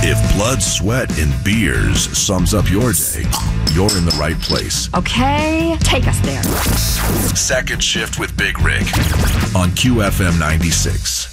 If blood, sweat, and beers sums up your day, you're in the right place. Okay, take us there. Second Shift with Big Rick on QFM 96.